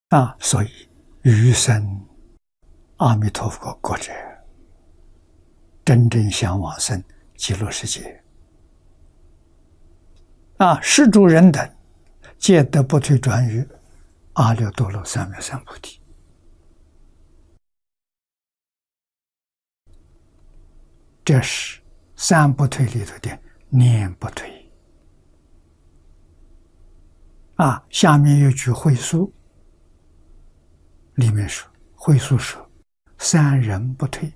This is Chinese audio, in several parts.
所以余生阿弥陀佛国者，真正想往生极乐世界。施诸人等，皆得不退转于阿耨多罗三藐三菩提。这是三不退里头的念不退。下面有句会疏，里面说会疏说三人不退，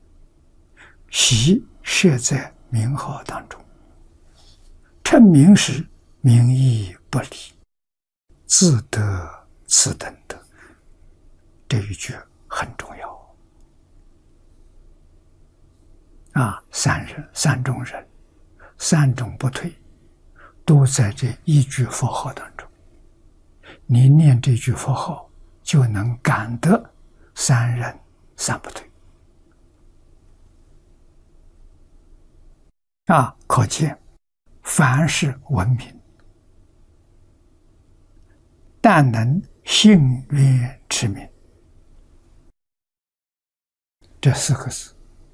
习设在名号当中，称名时名义不离，自得此等得。这一句很重要。三种人，三种不退，都在这一句佛号当中。你念这句佛号，就能感得三人三不退。可见凡是闻名，但能信愿持名，这四个字，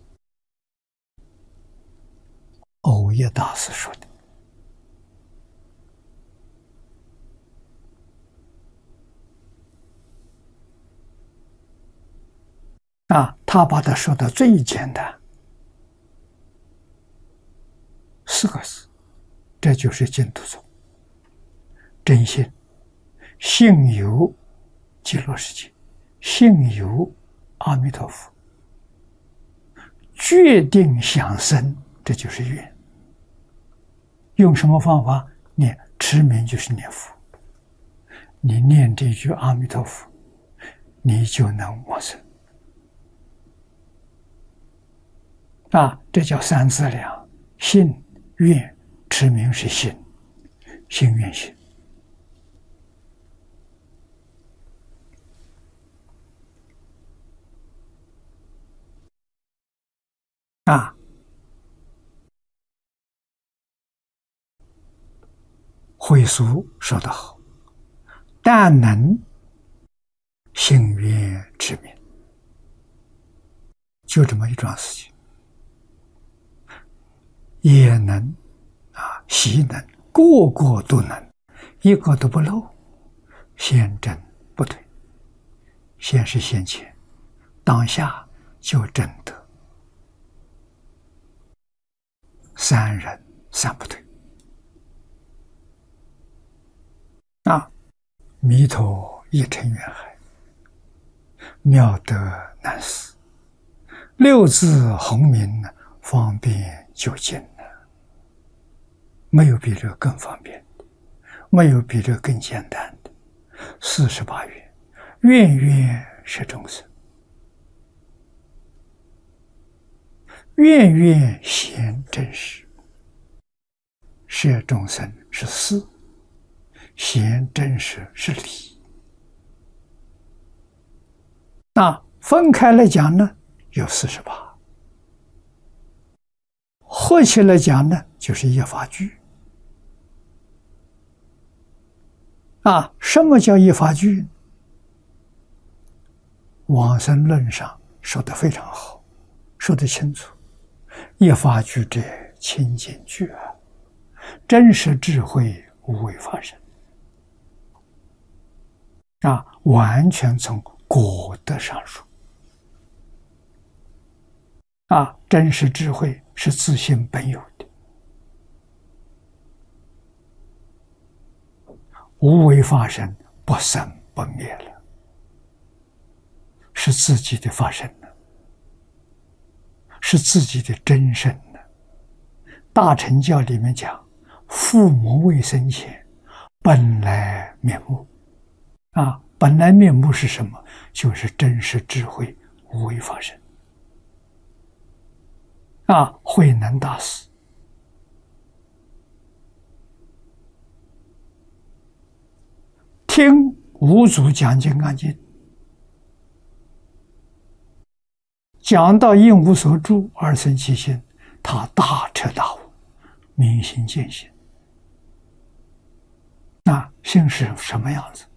藕益大师说的。他把它说的最简单，四个字，这就是净土宗。真信，信有极乐世界，信有阿弥陀佛，决定想生，这就是愿。用什么方法念？持名就是念佛。你念这句阿弥陀佛，你就能往生。这叫三资粮：信、愿、持名是信，信愿信。慧疏说得好，但能信愿持名，就这么一桩事情。也能习能，个个都能，一个都不漏，现证不退。现是现前，当下就证得三人三不退。弥陀一尘缘海，妙德难思，六字洪名，方便就近。没有比这更方便的，没有比这更简单的。48愿，愿愿是众生，愿愿显真实。摄众生是事，显真实是理。分开来讲呢，有48；合起来讲呢，就是一法具。什么叫一法具？往生论上说得非常好，说得清楚。一法具者，清净具真实智慧无为法身。完全从果德上说。真实智慧是自性本有的，无为法身不生不灭了，是自己的法身了，是自己的真身了。大乘教里面讲，父母未生前，本来面目。本来面目是什么？就是真实智慧无为法身。慧能大师听五祖讲《金刚经》，讲到应无所住而生其心，他大彻大悟，明心见性。心是什么样子？